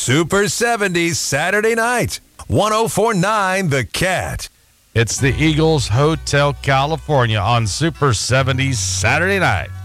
Super 70s Saturday night. 104.9 The Cat. It's the Eagles Hotel California on Super 70s Saturday night.